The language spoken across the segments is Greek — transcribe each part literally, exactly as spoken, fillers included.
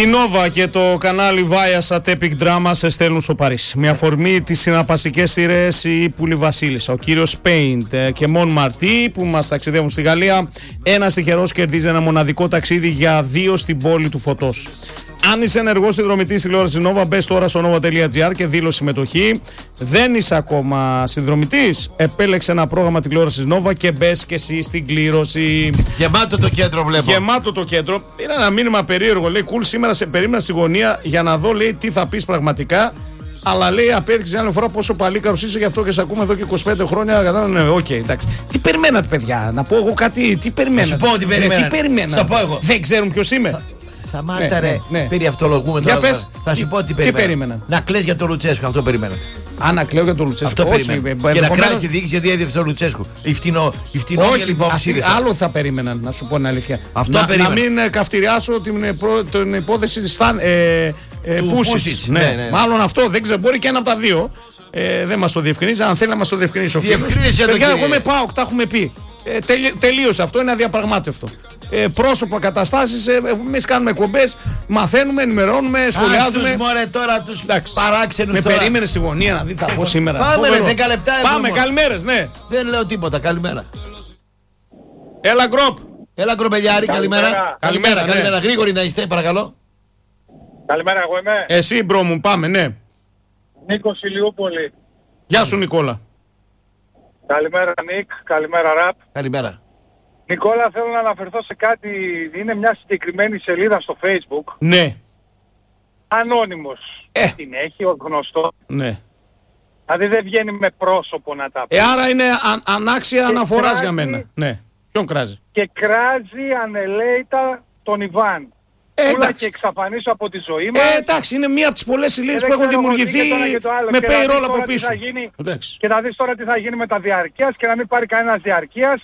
Η Νόβα και το κανάλι Viasat Epic Drama σε στέλνουν στο Παρίσι. Με αφορμή τις συναρπαστικές σειρές η Ύπουλη Βασίλισσα, ο κύριος Πέιντ και Μον Μαρτί που μας ταξιδεύουν στη Γαλλία. Ένας τυχερός κερδίζει ένα μοναδικό ταξίδι για δύο στην πόλη του φωτός. Αν είσαι ενεργός συνδρομητής τηλεόρασης Νόβα, μπες τώρα στο nova τελεία gr και δήλωσε συμμετοχή. Δεν είσαι ακόμα συνδρομητής? Επέλεξε ένα πρόγραμμα τηλεόρασης Νόβα και μπες και εσύ στην κλήρωση. Γεμάτο το κέντρο βλέπω. Γεμάτο το κέντρο. Είναι ένα μήνυμα περίεργο. Λέει: Κουλ, σήμερα σε περίμενα στη γωνία για να δω, λέει, τι θα πεις πραγματικά. Αλλά λέει: απέδειξε άλλη φορά πόσο παλίκαρος είσαι, γι' αυτό και σε ακούμε εδώ και είκοσι πέντε χρόνια. Κατάλαβε, ναι, οκ, okay, εντάξει. Τι περιμένατε, παιδιά, να πω εγώ κάτι, τι περιμένατε? Σου πω τι περιμένατε. Τι περιμένατε? πω εγώ. Δεν ξέρουν ποιος είμαι. Σταμάτα, ναι, ρε. Ναι, ναι. Περί αυτολογούμε τώρα. Πες, θα σου τι, πω τι περίμενα. Τι περίμενα. Να κλαις για τον Λουτσέσκου, αυτό περίμενα. Α, να κλαίω για τον Λουτσέσκου. Αυτό περίμενα. Και να κράζει τη διοίκηση γιατί έδιωξε τον Λουτσέσκου. Η φτηνό, η φτηνό όχι, λοιπόν, αυτή, άλλο θα περίμεναν, να σου πω την αλήθεια. Αυτό να, περίμενα. Να μην ε, καυτηριάσω την, ε, προ, την υπόθεση της Σταν, ε, ε, Πούσιτς. Ναι, ναι, ναι. Μάλλον αυτό δεν ξέρω, μπορεί και ένα από τα δύο. Ε, δεν μας το διευκρινίζει, αν θέλει να μας το διευκρινίσει ο φίλος. Παιδιά, εγώ με ΠΑΟΚ, τα έχουμε πει. Ε, τελει, τελείωσε αυτό, είναι αδιαπραγμάτευτο. Ε, πρόσωπα, καταστάσεις, ε, εμείς κάνουμε εκπομπές, μαθαίνουμε, ενημερώνουμε, σχολιάζουμε. Άχ, τους μωρέ τώρα, τους παράξενους με τώρα. Με περίμενε στη γωνία να δει θα πω σήμερα. Πάμε ρε, δέκα λεπτά. Πάμε, καλημέρες, ναι. Δεν λέω τίποτα, καλημέρα. Έλα γκροπ. Έλα γκρομπελιάρη, καλημέρα. Καλημέρα, καλημέρα, ναι. καλημέρα. Γρήγοροι να είστε, παρακαλώ. Καλημέρα, εγώ είμαι. Εσύ μπρο μου, πάμε, ναι. Νίκος Ηλιούπολη. Γεια σου Νικόλα. Καλημέρα Νίκ, καλημέρα Ραπ. Καλημέρα. Νικόλα, θέλω να αναφερθώ σε κάτι, είναι μια συγκεκριμένη σελίδα στο Facebook. Ναι. Ανώνυμος. Ε. Την έχει ο γνωστό. Ναι. Δηλαδή δεν βγαίνει με πρόσωπο να τα πει. Ε, άρα είναι α, ανάξια αναφοράς κράζει, για μένα. Ναι. Ποιον κράζει? Και κράζει ανελαίητα τον Ιβάν. Ε, Πούλα και εξαφανίσω από τη ζωή μας. Ε, εντάξει, είναι μία από τις πολλές σελίδες που έχουν δημιουργηθεί με payroll από πίσω. Και να δεις τώρα τι θα γίνει με τα διαρκείας και να μην πάρει κανένας διαρκείας.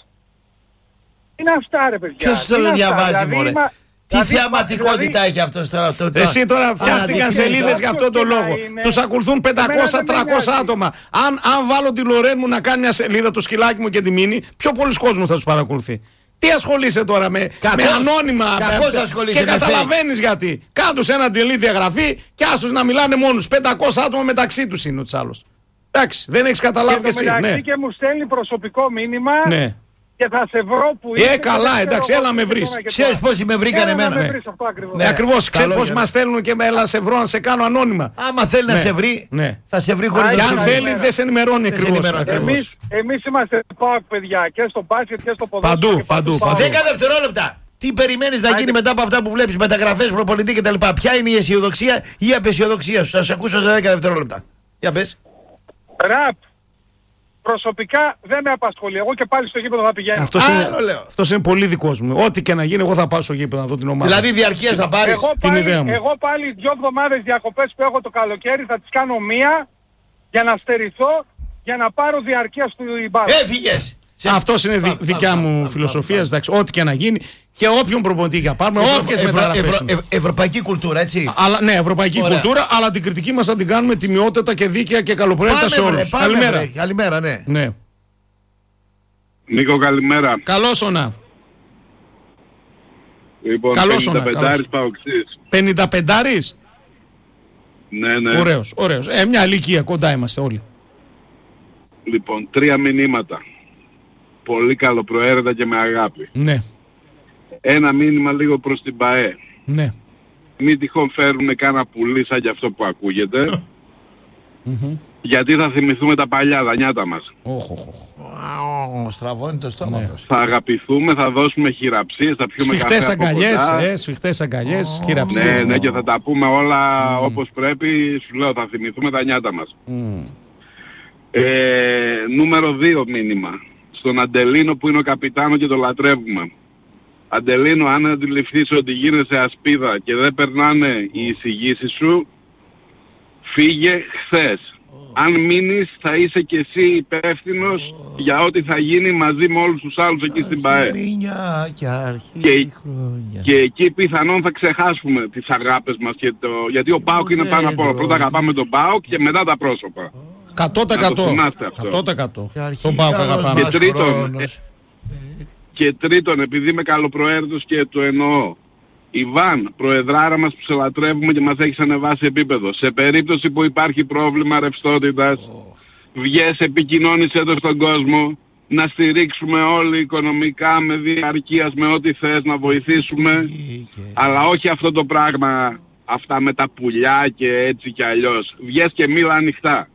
Είναι αυτά ρε παιδιά. Ποιος το διαβάζει μωρέ? Τι θεαματικότητα έχει αυτός τώρα? Εσύ τώρα φτιάχτηκαν σελίδες για αυτόν τον λόγο. Τους ακολουθούν πεντακόσια τριακόσια άτομα. Αν βάλω τη Λορέν μου να κάνει μια σελίδα, το σκυλάκι μου και τη Μίνη, πιο πολλοί κόσμος θα τους παρακολουθεί. Τι ασχολείσαι τώρα με, με ανώνυμα και καταλαβαίνεις γιατί. Κάντους ένα τελή διαγραφή και άσους να μιλάνε μόνους. πεντακόσια άτομα μεταξύ τους είναι ο Τσάλος. Εντάξει, δεν έχεις καταλάβει και εσύ. Ναι. Και μου στέλνει προσωπικό μήνυμα. Ναι. Και θα σε βρω που είσαι. Ε, καλά, εντάξει, έλα με βρεις. Ξέρεις πόσοι με βρήκαν εμένα? Ναι, ακριβώς. Ναι, ακριβώς. Ξέρεις πώς μας στέλνουν και έλα σε βρω να σε κάνω ανώνυμα. Άμα θέλει ναι. να σε βρει, ναι. θα σε βρει χωρίς να σε βρει. Και αν θέλει δεν σε ενημερώνει ακριβώς. Εμείς, εμείς είμαστε ΠΑΟΚ παιδιά και στο μπάσκετ και στο ποδόσφαιρο. Παντού, παντού. παντού. δέκα δευτερόλεπτα. Τι περιμένεις να γίνει μετά από αυτά που βλέπεις, μεταγραφές, προπονητή κτλ. Ποια είναι η αισιοδοξία ή η απεσιοδοξία σου? Θα σε ακούσω σε δέκα δευτερόλεπτα. Για πες. Ραπ. Προσωπικά δεν με απασχολεί. Εγώ και πάλι στο γήπεδο θα πηγαίνω. Αυτός είναι, αυτός είναι πολύ δικός μου. Ό,τι και να γίνει, εγώ θα πάω στο γήπεδο να δω την ομάδα. Δηλαδή διαρκείας θα πάρεις? Εγώ πάλι, εγώ πάλι δύο εβδομάδες διακοπές που έχω το καλοκαίρι θα τις κάνω μία για να στερηθώ, για να πάρω διαρκείας του μπάσκετ. Έφυγες! Αυτός είναι δι, δικιά μου φιλοσοφία. Ό,τι και να γίνει και όποιον προπονητή για πάρουμε, όποιες μεταγραφές. Ευρωπαϊκή κουλτούρα, έτσι. Αλλά, ναι, ευρωπαϊκή Ωραία. κουλτούρα, αλλά την κριτική μας θα την κάνουμε τιμιότατα και δίκαια και καλοπροαίρετα σε όλους. Καλημέρα. Βρε, καλημέρα, ναι. ναι. Νίκο, καλημέρα. Καλώς όνα. Λοιπόν, πενήντα πεντάρις Παοξής. πενήντα πεντάρις. Ναι, ναι. Ωραίος, ωραίος. Ε, μια ηλικία, κοντά είμαστε όλοι. Λοιπόν, τρία μηνύματα. Πολύ καλοπροαίρετα και με αγάπη. Ναι. Ένα μήνυμα λίγο προς την ΠΑΕ. Ναι. Μην τυχόν φέρουν κάνα πουλί σαν και αυτό που ακούγεται. Mm-hmm. Γιατί θα θυμηθούμε τα παλιά, τα νιάτα μας. Oh, oh, oh. Στραβώνει το στόμα αυτός. Θα αγαπηθούμε, θα δώσουμε χειραψίες, θα πιούμε καφέ σφιχτές αγκαλιές, ε, σφιχτές αγκαλιές, oh. χειραψίες. Ναι, ναι, και θα τα πούμε όλα mm. όπως πρέπει. Σου λέω, θα θυμηθούμε τα νιάτα μας. Mm. Ε, νούμερο δύο μήνυμα. Στον Αντελίνο που είναι ο καπιτάνο και το λατρεύουμε. Αντελίνο, αν αντιληφθείς ότι γίνεσαι ασπίδα και δεν περνάνε οι εισηγήσεις σου, φύγε χθες. Oh. Αν μείνεις θα είσαι και εσύ υπεύθυνος oh. για ό,τι θα γίνει μαζί με όλους τους άλλους εκεί στην ΠΑΕ. Και, και εκεί πιθανόν θα ξεχάσουμε τις αγάπες μας και το, γιατί ο ΠΑΟΚ είναι πάνω απ' όλα. Πρώτα αγαπάμε τον ΠΑΟΚ και μετά τα πρόσωπα. εκατό τοις εκατό. εκατό τοις εκατό. Τον ΠΑΟΚ αγαπάμε. Και τρίτον, ε, και τρίτον, επειδή είμαι καλοπροαίρετος και το εννοώ, Ιβάν, προεδράρα μας που σε λατρεύουμε και μας έχεις ανεβάσει επίπεδο. Σε περίπτωση που υπάρχει πρόβλημα ρευστότητας, oh. βγες, επικοινώνησέ το στον κόσμο, να στηρίξουμε όλοι οικονομικά με διαρκείας, με ό,τι θες, να βοηθήσουμε, okay. αλλά όχι αυτό το πράγμα, αυτά με τα πουλιά και έτσι και αλλιώς. Βγες και μίλα ανοιχτά.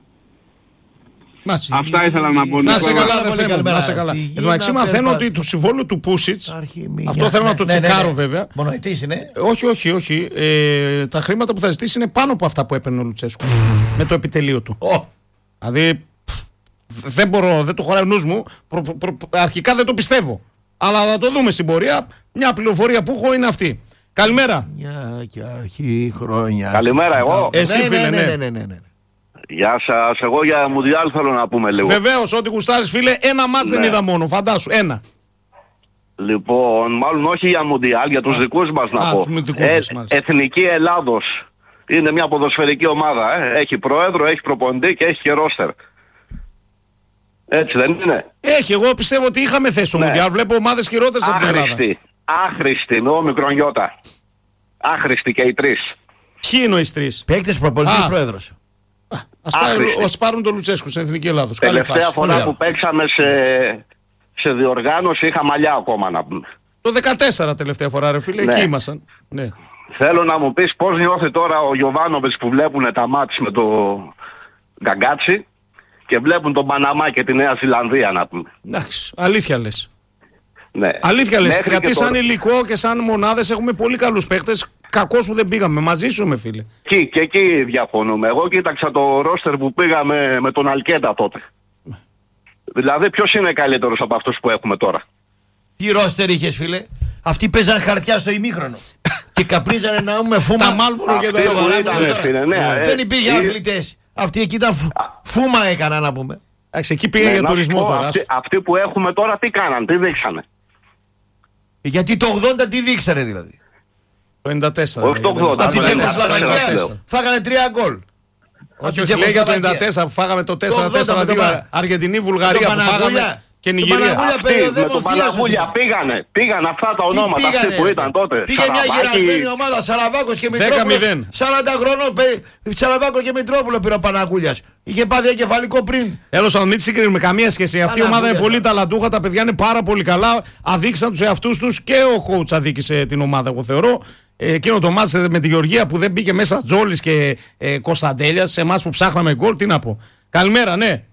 Μάτσι. Αυτά ήθελα να πω. Να σε καλά, αδερφέ μου, να σε καλά. Εν τω μεταξύ μαθαίνω ότι το συμβόλαιο του Πούσιτς, αυτό θέλω να το τσεκάρω βέβαια. Μονοετής είναι. Όχι, όχι, όχι. Ε, τα χρήματα που θα ζητήσει είναι πάνω από αυτά που έπαιρνε ο Λουτσέσκου με το επιτελείο του. Δηλαδή, δεν μπορώ, δεν το χωράει ο νους μου. Προ, προ, προ, αρχικά δεν το πιστεύω. Αλλά θα το δούμε στην πορεία. Μια πληροφορία που έχω είναι αυτή. Καλημέρα. Μια και αρχή χρόνια. Καλημέρα, εγώ. Εσύ, ναι, φίλε, ναι, ναι, ναι, ναι, ναι. Γεια σας, εγώ για Μουντιάλ θέλω να πούμε λίγο. Βεβαίως, ό,τι γουστάρεις, φίλε, ένα μάτς ναι. δεν είδα μόνο, φαντάσου, ένα. Λοιπόν, μάλλον όχι για Μουντιάλ, για τους δικούς μας να Α, πω. τους δικούς ε, μας, Εθνική Ελλάδος είναι μια ποδοσφαιρική ομάδα. Ε. Έχει πρόεδρο, έχει προπονητή και έχει και ρόστερ. Έτσι δεν είναι? Έχει, εγώ πιστεύω ότι είχαμε θέση στο ναι. Μουντιάλ, βλέπω ομάδες χειρότερες από την Ελλάδα. Άχρηστη, άχρηστη, με όμικρον γιώτα. Άχρηστη και οι τρεις. Ποιοι είναι οι τρεις? Παίκτες, προπονητής, πρόεδρος. Ας, πάρουν, ας πάρουν τον Λουτσέσκου στην Εθνική Ελλάδος. Τελευταία φορά Ωραία. που παίξαμε σε, σε διοργάνωση είχα μαλλιά ακόμα να πούμε. Το δεκατέσσερα τελευταία φορά ρε φίλε, ναι. εκεί ήμασταν. Ναι. Θέλω να μου πεις πώς νιώθει τώρα ο Γιοβάνοβιτς που βλέπουν τα μάτς με το Γκαγκάτσι και βλέπουν τον Παναμά και τη Νέα Ζηλανδία να πούμε. Εντάξει, αλήθεια λες. Ναι. Αλήθεια λες, Μέχρι γιατί σαν τώρα... υλικό και σαν μονάδες έχουμε πολύ καλούς παίχτες. Κακός που δεν πήγαμε, μαζί σου με φίλε. Εκεί, και εκεί διαφωνούμε. Εγώ κοίταξα το ρόστερ που πήγαμε με τον Αλκέτα τότε. Δηλαδή ποιος είναι καλύτερος από αυτούς που έχουμε τώρα? Τι ρόστερ είχες φίλε? Αυτοί παίζαν χαρτιά στο ημίχρονο. Και καπνίζανε να έχουμε φούμα. Τα Μάλμπορο και τα Σοβαρά. Δεν υπήρχε αθλητές. Αυτοί εκεί ήταν φούμα έκανα να πούμε. Εντάξει, εκεί πήγα για τουρισμό τώρα. Αυτοί που έχουμε τώρα τι κάναν, τι δείξανε? Γιατί το ογδόντα τι δείξανε δηλαδή? Το ενενήντα τέσσερα. Όχι το ογδόντα. Από την Τσεχοσλοβακία φάγανε τρία γκολ. Όχι, όχι, λέει για το ενενήντα τέσσερα που φάγαμε το τέσσερα τέσσερα δύο. Αργεντινή, Βουλγαρία που φάγαμε και Νιγηρία. Με τον Παναγούλια πήγανε, πήγαν αυτά τα ονόματα αυτοί που ήταν τότε. Πήγε μια γυρασμένη ομάδα, Σαραβάκος και Μητρόπουλος. σαράντα χρονών, Σαραβάκο και Μητρόπουλο πήρε ο Παναγούλιας. Είχε πάθει εγκεφαλικό πριν. Έλος, αν μην τη συγκρίνουμε καμία σχέση. Αυτή η ομάδα είναι πολύ ταλαντούχα, τα παιδιά είναι πάρα πολύ καλά. Αδείξαν τους εαυτούς τους και ο coach αδίκησε την ομάδα, εγώ θεωρώ. Εκείνο το μάτς με τη Γεωργία που δεν μπήκε μέσα Τζόλης και ε, Κωνσταντέλιας, σε εμάς που ψάχναμε γκολ, τι να πω. Καλημέρα, ναι.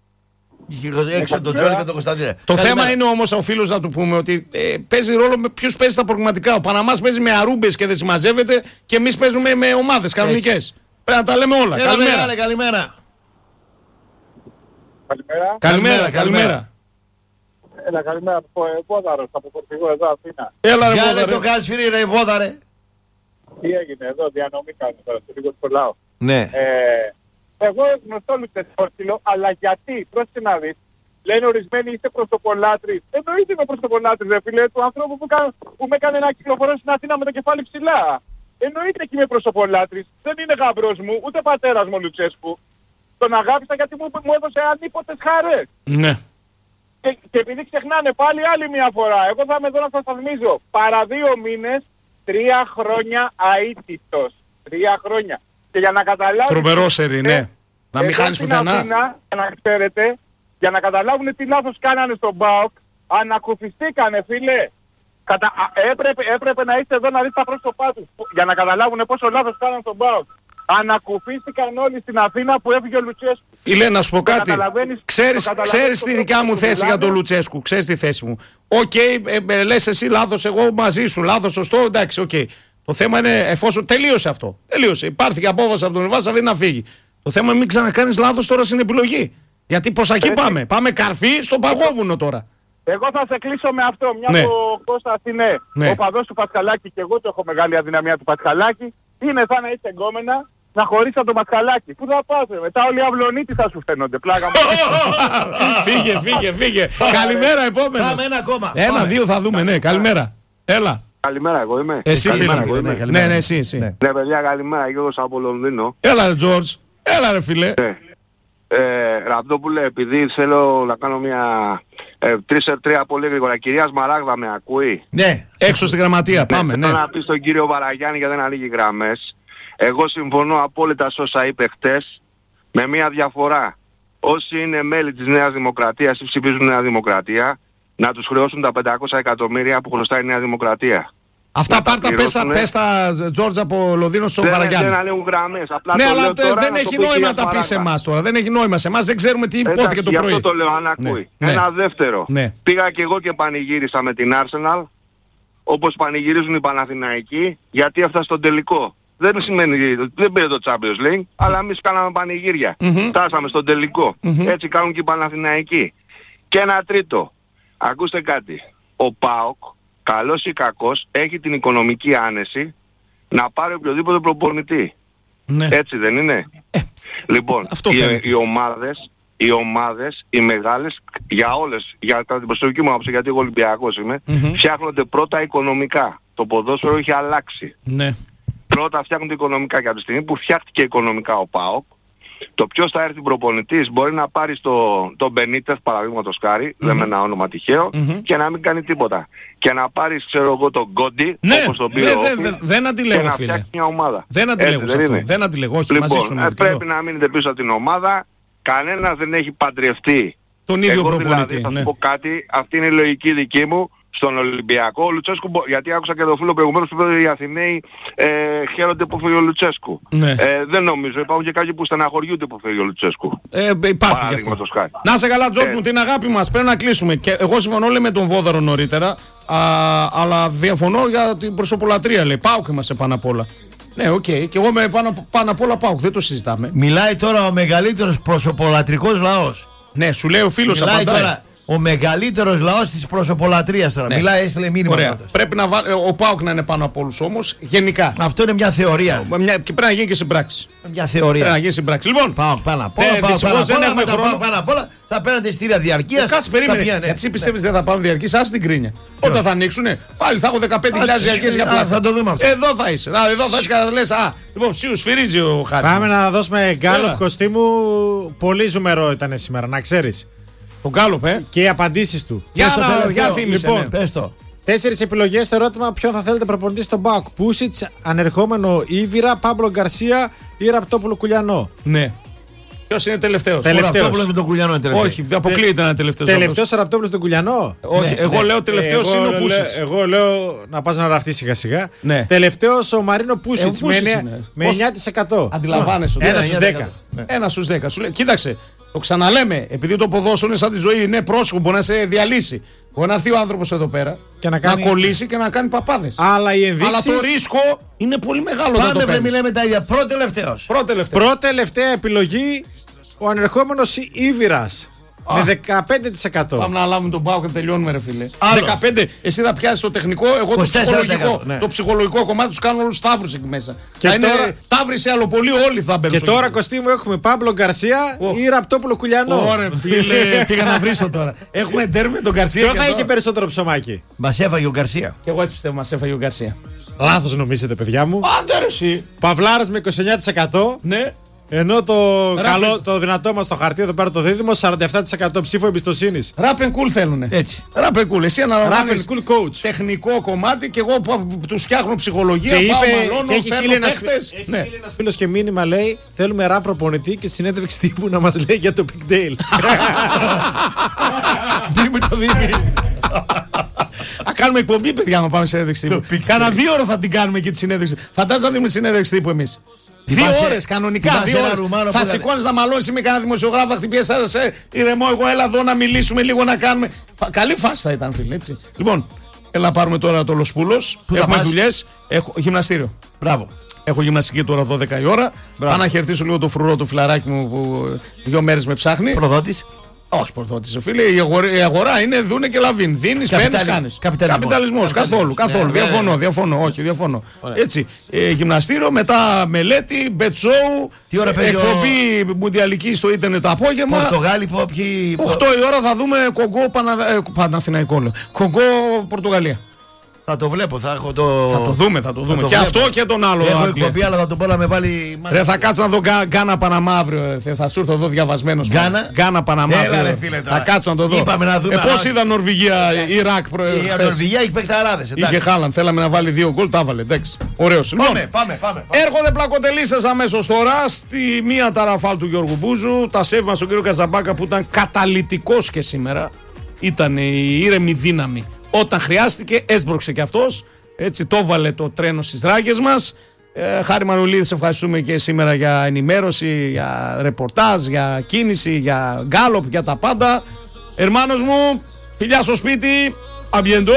Έξω τον Τζόλη και τον Κωνσταντέλια. Το Καλημέρα. θέμα είναι όμως, οφείλω να του πούμε, ότι ε, παίζει ρόλο με ποιος παίζει στα προγραμματικά. Ο Παναμάς παίζει με αρούμπες και δεν συμμαζεύεται και εμείς παίζουμε με ομάδες κανονικές. Πρέπει να τα λέμε όλα. Έλα, καλημέρα. Μεγάλε, καλημέρα. Καλημέρα. Καλημέρα, καλημέρα. Έλα, καλημέρα από Βόδαρος, από Πορτιγό, εδώ Αθήνα. Έλα ρε Βόδαρε. Βόδαρε. το κάνεις φίλε ρε Βόδαρε. Τι έγινε εδώ, διανομή κάνω τώρα, στο λίγο κολλάω. Ναι. Ε, εγώ γνωστό Λουτσέσκου, αλλά γιατί, πρόσεχε να δεις, λένε ορισμένοι είστε πρωτοκολλάτρης. Εννοείται είμαι πρωτοκολλάτρης ρε φίλε, του ανθρώπου που, κα, που με έκανε να κυκλοφορώ στην Αθήνα με το κεφάλι ψηλά. Εννοείται και είμαι πρωτοκολλάτρης. Δεν είναι γαμπρός μου, ούτε πατέρας μου Λουτσέσκου. Τον αγάπησα γιατί μου, μου έδωσε ανίποτες χαρές. Ναι. Και, και επειδή ξεχνάνε πάλι άλλη μια φορά, εγώ θα είμαι εδώ να σας θυμίζω. Παρά δύο μήνες, τρία χρόνια αίτητος. Τρία χρόνια. Και για να καταλάβουν... Τρομερό σερί, ναι. Να μην χάνεις πουθενά. Για να ξέρετε, για να καταλάβουν τι λάθος κάνανε στον ΠΑΟΚ, ανακουφιστήκανε φίλε. Κατα... Έπρεπε, έπρεπε να είστε εδώ να δείτε τα πρόσωπά τους. Για να καταλάβουν πόσο λάθος κάνανε στον ΠΑΟΚ. Ανακουφίστηκαν όλοι στην Αθήνα που έφυγε ο Λουτσέσκου. Φίλε, να σου πω κάτι. Ξέρεις, ξέρεις τη δικιά μου θέση για τον Λουτσέσκου. Ξέρεις τη θέση μου. Οκ, okay, ε, ε, λες εσύ λάθος, εγώ μαζί σου. Λάθος, σωστό, εντάξει, οκ. Okay. Το θέμα είναι εφόσον τελείωσε αυτό. Τελείωσε. Υπάρχει απόφαση από τον Ιβάσα, δεν να φύγει. Το θέμα είναι μην ξανακάνεις λάθος τώρα στην επιλογή. Γιατί προς εκεί πάμε. Πάμε καρφί στο παγόβουνο τώρα. Εγώ θα σε κλείσω με αυτό. Μια ναι. που ο Κώστας είναι ναι. ο παδός του Πασχαλάκη και εγώ το έχω μεγάλη αδυναμία του Πασχαλάκη. Είναι σαν να είσαι εγκόμενα να χωρίς από το Πασχαλάκη. Πού θα πάτε, μετά όλοι οι αυλονίτοι θα σου φαίνονται. Πλάκα μου. Φύγε, φύγε, φύγε. Καλημέρα, επόμενος. Πάμε ένα ακόμα. Ένα, δύο θα δούμε, ναι. Καλημέρα. Έλα. Καλημέρα, εγώ είμαι. Εσύ φίλε. Ναι, ναι, εσύ, εσύ. Ναι, παιδιά, καλημέρα, Γιώργος από Λονδίνο. Έλα ρε Τζόρτζ. Έλα ρε φίλε. Ναι. Ε, Ραπτόπουλε, επειδή θέλω να κάνω μια Ε, τρεις σε τρία πολύ γρήγορα. Κυρία Σμαράγδα, με ακούει? Ναι. Έξω στη γραμματεία, πάμε, ναι. Θέλω να πει στον κύριο Βαραγιάννη, γιατί δεν ανοίγει γραμμές. Εγώ συμφωνώ απόλυτα σε όσα είπε χτες, με μία διαφορά. Όσοι είναι μέλη της Νέας Δημοκρατίας ή ψηφίζουν Νέα Δημοκρατία, να τους χρεώσουν τα πεντακόσια εκατομμύρια που χρωστάει η Νέα Δημοκρατία. Αυτά πάρτα πέσα, πέστα Τζόρτζ από Λονδίνο στον Βαραγιάννη. Δεν ανοίγουν γραμμές. Απλά ναι, το αλλά λέω τώρα, δεν έχει νόημα να τα πει σε εμάς τώρα. Δεν έχει νόημα σε εμάς, δεν ξέρουμε τι υπόθηκε το πρωί. Γι' αυτό το λέω, αν ακούει. Ναι. Ένα δεύτερο. Ναι. Πήγα και εγώ και πανηγύρισα με την Arsenal, όπως πανηγυρίζουν οι Παναθηναϊκοί, γιατί έφτασε στον τελικό. Δεν σημαίνει, δεν πήρε το Champions League, αλλά εμείς κάναμε πανηγύρια. Mm-hmm. Φτάσαμε στον τελικό. Mm-hmm. Έτσι κάνουν και οι Παναθηναϊκοί. Και ένα τρίτο. Ακούστε κάτι. Ο ΠΑΟΚ, καλός ή κακός, έχει την οικονομική άνεση να πάρει οποιοδήποτε προπονητή. Ναι. Έτσι δεν είναι? Ε, λοιπόν, οι, οι ομάδες, οι ομάδες, οι μεγάλες, για όλες, για την προσωπική μου άποψη, γιατί εγώ Ολυμπιακός είμαι, mm-hmm. φτιάχνονται πρώτα οικονομικά. Το ποδόσφαιρο έχει αλλάξει. Ναι. Πρώτα φτιάχνονται οικονομικά, και από τη στιγμή που φτιάχτηκε οικονομικά ο ΠΑΟΚ, το ποιος θα έρθει προπονητής μπορεί να πάρει τον το Μπενίτεθ, παραδείγματος χάρη, mm-hmm. λέμε ένα όνομα τυχαίο, mm-hmm. και να μην κάνει τίποτα. Και να πάρεις, ξέρω εγώ, τον Γκόντι, ναι, όπως τον πήρε ναι, ο δε, δε, δεν αντιλέγω, και να φίλε. φτιάξει μια ομάδα. Δεν αντιλέγω σε αυτό. Δεν αντιλέγω, όχι, λοιπόν, μαζί σου. Ε, πρέπει να μείνετε πίσω από την ομάδα. Κανένας δεν έχει παντρευτεί τον ίδιο εγώ, προπονητή. Δηλαδή, θα ναι. σου πω κάτι, αυτή είναι η λογική δική μου. Στον Ολυμπιακό, ο Λουτσέσκου, γιατί άκουσα και το φίλο προηγουμένως που είπε οι Αθηναίοι ε, χαίρονται που φύγει ο Λουτσέσκου. Ναι. Ε, δεν νομίζω, υπάρχουν και κάποιοι που στεναχωριούνται που φύγει ο Λουτσέσκου. Ε, υπάρχουν και αυτό. Να σε καλά, Τζόρτζ μου, την αγάπη μας, πρέπει να κλείσουμε. Και εγώ συμφωνώ λέει, με τον Βόδαρο νωρίτερα, α, αλλά διαφωνώ για την προσωπολατρία. Λέει, ΠΑΟΚ είμαστε πάνω απ' όλα. Ναι, οκ, okay. Και εγώ με πάνω, πάνω απ' όλα ΠΑΟΚ, δεν το συζητάμε. Μιλάει τώρα ο μεγαλύτερος προσωπολατρικός λαός. Ναι, σου λέει ο φίλος απαντάει. Ο μεγαλύτερος λαός της προσωπολατρίας τώρα. Ναι. Μιλάει, έστειλε μήνυμα. Ωραία. Πρέπει να βά... ο ΠΑΟΚ να είναι πάνω από όλους όμως, γενικά. Αυτό είναι μια θεωρία. Μια... Και πρέπει να γίνει και συμπράξη. Μια θεωρία. Πρέπει να γίνει συμπράξη. Λοιπόν, ΠΑΟΚ πάνω απ' όλα. Πάνω απ' όλα θα παίρνετε εισιτήρια διαρκείας. Κάτσε, περίμενε. Γιατί πιστεύεις δεν θα πάρουν διαρκείας, άσε την κρίνια. Όταν θα ανοίξουνε, πάλι θα έχω δεκαπέντε χιλιάδες διαρκείας για πλάτη. Θα το δούμε αυτό. Εδώ θα είσαι. Εδώ θα είσαι και θα λες, α, λοιπόν, ψίου σφυρίζει ο Χάρης. Πάμε να δώσουμε γκάλωπ Κωστίμου. Πολύ ζουμερό ήταν σήμερα, να ξέρεις. Τον Γκάλωπ, ε. Και οι απαντήσεις του. Για να για θύμισε, λοιπόν, ναι. Πες το. Τέσσερις επιλογές στο ερώτημα ποιον θα θέλετε προπονητή στον ΠΑΟΚ. Πούσιτς, ανερχόμενο Ήβυρα, Πάμπλο Γκαρσία ή Ραπτόπουλο Κουλιανό. Ναι. Ποιος είναι τελευταίος? Ο Ραπτόπουλος με τον Κουλιανό είναι τελευταίος. Όχι, αποκλείεται να είναι τελευταίος. Τελευταίος ο Ραπτόπουλος τον Κουλιανό. Όχι, ναι, εγώ ναι. λέω τελευταίος είναι ο Πούσιτς. Εγώ λέω να πας να ραφτείς σιγά σιγά. Ναι. Τελευταίος ο Μαρίνο Πούσιτς ε, με, με εννιά τοις εκατό. Αντιλαμβάνεσαι. Ένα στους δέκα. Ένα στους δέκα. Σου λέει, κοίταξε. Το ξαναλέμε, επειδή το ποδόσφαιρο είναι σαν τη ζωή, είναι πρόσωπο, μπορεί να σε διαλύσει. Μπορεί να έρθει ο άνθρωπος εδώ πέρα και να, κάνει... να κολλήσει και να κάνει παπάδες. Αλλά, οι ενδείξεις... Αλλά το ρίσκο είναι πολύ μεγάλο. Πάμε να μιλάμε τα ίδια. Πρώτο-τελευταίος. Πρώτη-τελευταία επιλογή ο ανερχόμενος Ήβυρας. Με δεκαπέντε τοις εκατό. Πάμε να λάβουμε τον ΠΑΟΚ και τελειώνουμε, ρε φίλε. Άλλο. δεκαπέντε, εσύ θα πιάσεις το τεχνικό, εγώ το ψυχολογικό. Ναι. Το ψυχολογικό κομμάτι του κάνουν όλους σταύρους εκεί μέσα. Και θα τώρα... είναι ταύροι άλλο πολύ, όλοι θα μπαίνουν. Και τώρα, Κωστή μου, έχουμε Πάμπλο Γκαρσία oh. ή Ραπτόπουλο Κουλιανό. Ωραία, φίλε, πήγα να βρίσω τώρα. Έχουμε ντέρμι με τον Γκαρσία. Ποιο θα είχε περισσότερο ψωμάκι? Μας έφαγε ο Γκαρσία. Και εγώ έτσι πιστεύω, μας έφαγε ο Γκαρσία. Λάθος νομίζετε, παιδιά μου. Άντε ρε εσύ. Παυλάρας με είκοσι εννιά τοις εκατό. Ναι. Ενώ το, καλό, το δυνατό μας στο χαρτί εδώ πέρα το δίδυμο σαράντα επτά τοις εκατό ψήφο εμπιστοσύνης. Rap and cool θέλουνε. Έτσι. Rap and cool. Εσύ αναλαμβάνεις cool coach. Τεχνικό κομμάτι και εγώ που τους φτιάχνω ψυχολογία. Και πάω είπε, μαλώνω, και έχει στείλει ένας, παίχτες. έχει Ναι. στείλει ένας φίλος και μήνυμα, λέει θέλουμε rap προπονητή και συνέντευξη τύπου να μας λέει για το Big Dale. Δήμη το Δήμη. Α, κάνουμε εκπομπή, παιδιά, να πάμε σε συνέντευξη τύπου. Κάνα δύο ώρες θα την κάνουμε και τη συνέντευξη. Φαντάζομαι να δίνουμε συνέντευξη τύπου εμείς. Δύο ώρες κανονικά. Δύο ώρες. Θα σηκώνεις να μαλώσεις με κανένα δημοσιογράφο, θα χτυπιέσαι, σε ηρεμό. Εγώ έλα εδώ να μιλήσουμε λίγο, να κάνουμε. Καλή φάση θα ήταν, φίλε, έτσι. Λοιπόν, έλα να πάρουμε τώρα το Λοσπούλος. Έχουμε δουλειές. Έχω γυμναστήριο. Μπράβο. Έχω γυμναστική τώρα δώδεκα η ώρα. Πάω να χαιρετήσω λίγο το φρουρό του φιλαράκι μου που δύο μέρες με ψάχνει. Προδότης. Όχι προδότης, φίλε. Η αγορά, η αγορά είναι δούνε και λαβίν. Δίνεις, παίρνεις, κάνεις. Καπιταλισμός. Καθόλου. Καθόλου. Διαφωνώ. Διαφωνώ. Όχι, διαφωνώ. Έτσι. Ε, γυμναστήριο, μετά μελέτη, bet show. Τι ώρα παίζει εκπομπή ο... μουντιαλική στο ίντερνετ το απόγευμα. Πορτογάλοι, ποιοι. οκτώ η ώρα θα δούμε κογκό Πανα... ε, Παναθηναϊκό. Κογκό Πορτογαλία. Θα το βλέπω, θα έχω το. Θα το δούμε, θα το δούμε. το και βλέπω. αυτό και τον άλλο. Έχω Άγγλε. εκπομπή, αλλά θα τον πω να με βάλει. Ρε, θα κάτσω να δω Γκά- Γκάνα Παναμά αύριο. Θα σου έρθω εδώ διαβασμένο. Γκάνα? Γκάνα Παναμά. Έλα, αύριο. ρε, φίλε, τώρα. Θα κάτσω να το δω. Είπαμε να δούμε, Ε, πώς αλλά- είδα Νορβηγία, Ιράκ. Προ... Η χθες. Νορβηγία έχει παιχταράδες. Είχε Χάλαντ. Θέλαμε να βάλει δύο γκολ. Τα έβαλε. Εντάξει. Ωραίος. Λοιπόν, Πάμε, πάμε, πάμε. πάμε. έρχονται πλακοτελίσσες αμέσως τώρα στη μία ταραφάλ του Γιώργου Μπούζου. Τα σέβη μας στον κύριο Καζαμπάκα που ήταν καταλυτικός και σήμερα. Ήταν η ήρεμη δύναμη. Όταν χρειάστηκε, έσπρωξε κι αυτός. Έτσι το έβαλε το τρένο στις ράγες μας. Ε, Χάρη Μανουλίδη, σε ευχαριστούμε και σήμερα για ενημέρωση, για ρεπορτάζ, για κίνηση, για γκάλοπ, για τα πάντα. Ερμάνος μου, φιλιά στο σπίτι. Αμπιεντό!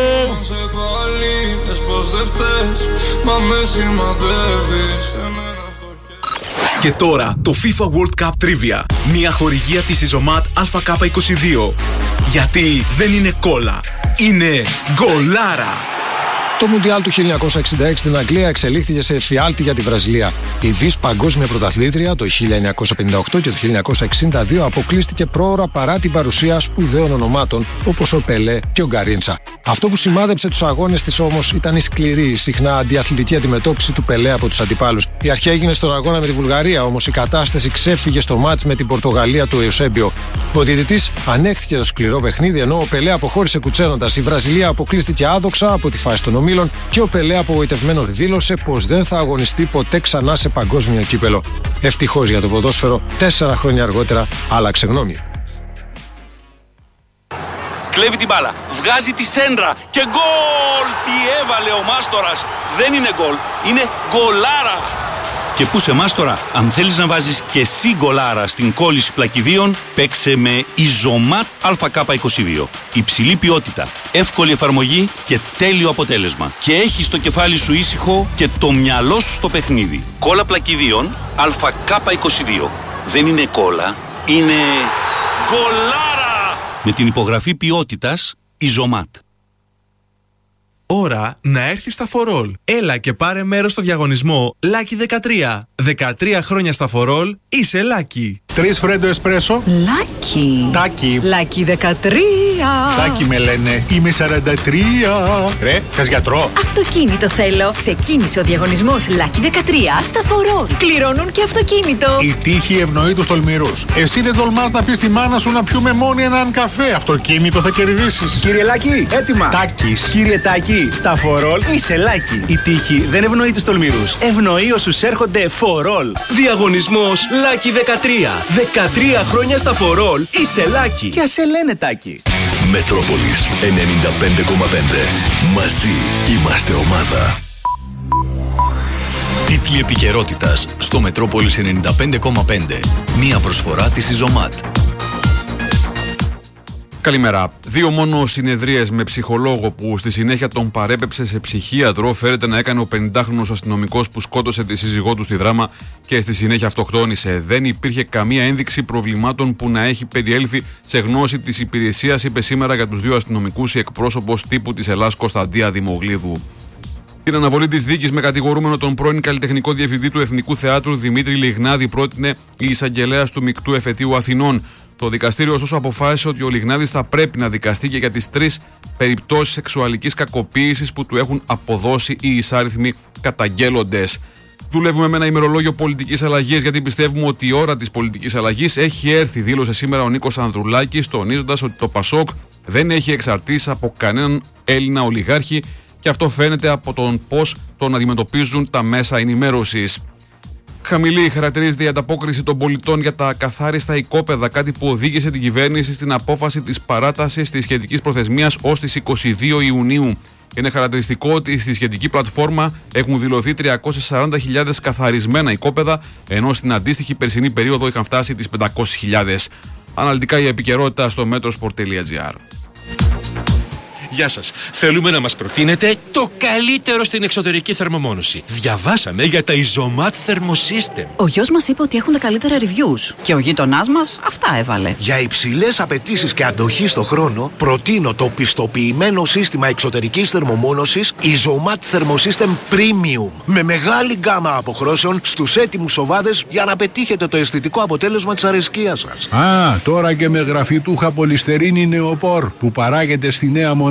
Και τώρα το FIFA World Cup Trivia. Μια χορηγία της Ιζωμάτ Α Κ είκοσι δύο. Γιατί δεν είναι κόλλα, είναι γκολάρα. Το Μουντιάλ του χίλια εννιακόσια εξήντα έξι στην Αγγλία εξελίχθηκε σε εφιάλτη για τη Βραζιλία. Η δις παγκόσμια πρωταθλήτρια το χίλια εννιακόσια πενήντα οκτώ και το χίλια εννιακόσια εξήντα δύο αποκλείστηκε πρόωρα παρά την παρουσία σπουδαίων ονομάτων όπως ο Πελέ και ο Γκαρίντσα. Αυτό που σημάδεψε τους αγώνες της όμως ήταν η σκληρή, συχνά αντιαθλητική αντιμετώπιση του Πελέ από τους αντιπάλους. Η αρχή έγινε στον αγώνα με τη Βουλγαρία, όμως η κατάσταση ξέφυγε στο μάτς με την Πορτογαλία του Εουσέμπιο. Ο διαιτητής ανέχθηκε το σκληρό παιχνίδι, ενώ ο Πελέ αποχώρησε κουτσένοντας. Η Βραζιλία αποκλείστηκε άδοξα από τη φάση των ομίλων και ο Πελέ απογοητευμένος δήλωσε πως δεν θα αγωνιστεί ποτέ ξανά σε παγκόσμιο κύπελο. Ευτυχώς για το ποδόσφαιρο, τέσσερα χρόνια αργότερα άλλαξε γνώμη. Κλέβει την μπάλα, βγάζει τη σέντρα και γκολ! Τι έβαλε ο Μάστορας! Δεν είναι γκολ, είναι γκολάρα! Και πού σε Μάστορα, αν θέλεις να βάζεις και εσύ γκολάρα στην κόλληση πλακιδίων, παίξε με Ιζωμάτ Α Κ είκοσι δύο. Υψηλή ποιότητα, εύκολη εφαρμογή και τέλειο αποτέλεσμα. Και έχεις το κεφάλι σου ήσυχο και το μυαλό σου στο παιχνίδι. Κόλλα πλακιδίων Α Κ είκοσι δύο. Δεν είναι κόλλα, είναι γκολάρα! Με την υπογραφή ποιότητας Ιζωμάτ. Ώρα να έρθει στα φορόλ. Έλα και πάρε μέρος στο διαγωνισμό Lucky δεκατρία. δεκατρία χρόνια στα φορόλ, είσαι Lucky. Τρεις φρέντο εσπρέσο. Lucky. Τάκι. Lucky δεκατρία. Τάκι με λένε. Είμαι σαράντα τρία. Ρε, θες γιατρό? Αυτοκίνητο θέλω. Ξεκίνησε ο διαγωνισμός Lucky δεκατρία στα φορόλ. Κληρώνουν και αυτοκίνητο. Η τύχη ευνοεί τους τολμηρούς. Εσύ δεν τολμάς να πεις στη μάνα σου να πιούμε μόνοι έναν καφέ. Αυτοκίνητο θα κερδίσεις. Κύριε Λάκη, έτοιμα. Τάκης. Κύριε Τάκη, στα φορόλ είσαι Λάκη. Η τύχη δεν ευνοεί τους τολμηρούς. Ευνοεί όσους έρχονται φορόλ. Διαγωνισμός Lucky δεκατρία. δεκατρία χρόνια στα φορόλ, είσαι Lucky. Και ας σε λένε Τάκη. Μετρόπολης ενενήντα πέντε κόμμα πέντε. Μαζί είμαστε ομάδα. Τίτλοι επικαιρότητας στο Μετρόπολης ενενήντα πέντε κόμμα πέντε. Μία προσφορά της Ιζωμάτ. Καλημέρα. Δύο μόνο συνεδρίες με ψυχολόγο που στη συνέχεια τον παρέπεψε σε ψυχίατρο φέρεται να έκανε ο πενηντάχρονος αστυνομικός που σκότωσε τη σύζυγό του στη Δράμα και στη συνέχεια αυτοκτόνησε. Δεν υπήρχε καμία ένδειξη προβλημάτων που να έχει περιέλθει σε γνώση της υπηρεσίας, είπε σήμερα για τους δύο αστυνομικούς η εκπρόσωπος τύπου της Ελλάς Κωνσταντία Δημογλίδου. Την αναβολή της δίκης με κατηγορούμενο τον πρώην καλλιτεχνικό διευθυντή του Εθνικού Θεάτρου Δημήτρη Λιγνάδη πρότεινε η εισαγγελέας του Μεικτού Εφετείου Αθηνών. Το δικαστήριο ωστόσο αποφάσισε ότι ο Λιγνάδης θα πρέπει να δικαστεί και για τις τρεις περιπτώσεις σεξουαλικής κακοποίησης που του έχουν αποδώσει οι εισάριθμοι καταγγέλλοντες. Δουλεύουμε με ένα ημερολόγιο πολιτικής αλλαγής γιατί πιστεύουμε ότι η ώρα της πολιτικής αλλαγής έχει έρθει, δήλωσε σήμερα ο Νίκος Ανδρουλάκης, τονίζοντας ότι το ΠΑΣΟΚ δεν έχει εξαρτήσει από κανέναν Έλληνα ολιγάρχη και αυτό φαίνεται από τον πώς τον αντιμετωπίζουν τα μέσα ενημέρωσης. Χαμηλή χαρακτηρίζεται η ανταπόκριση των πολιτών για τα καθάριστα οικόπεδα, κάτι που οδήγησε την κυβέρνηση στην απόφαση της παράτασης της σχετικής προθεσμίας ως τις είκοσι δύο Ιουνίου. Είναι χαρακτηριστικό ότι στη σχετική πλατφόρμα έχουν δηλωθεί τριακόσιες σαράντα χιλιάδες καθαρισμένα οικόπεδα, ενώ στην αντίστοιχη περσινή περίοδο είχαν φτάσει τις πεντακόσιες χιλιάδες. Αναλυτικά η επικαιρότητα στο metrosport τελεία gr. Γεια σας. Θέλουμε να μας προτείνετε το καλύτερο στην εξωτερική θερμομόνωση. Διαβάσαμε για τα Ιζωμάτ Thermosystem. Ο γιος μας είπε ότι έχουν τα καλύτερα reviews και ο γείτονάς μας αυτά έβαλε. Για υψηλές απαιτήσεις και αντοχή στο χρόνο, προτείνω το πιστοποιημένο σύστημα εξωτερικής θερμομόνωσης Ιζωμάτ Thermosystem Premium. Με μεγάλη γκάμα αποχρώσεων στους έτοιμους σοβάδες για να πετύχετε το αισθητικό αποτέλεσμα της αρεσκίας σας. Α, τώρα και με γραφιτούχα πολυστερίνη νεοπόρ που παράγεται στη νέα μονάδα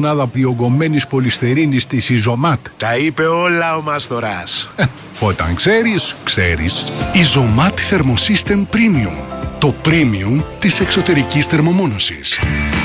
μονάδα διογκωμένης πολυστερίνης της Ιζωμάτ. Τα είπε όλα ο Μάστορας. Ε, όταν ξέρεις, ξέρεις. Ιζωμάτ Thermosystem Premium. Το premium της εξωτερικής θερμομόνωσης.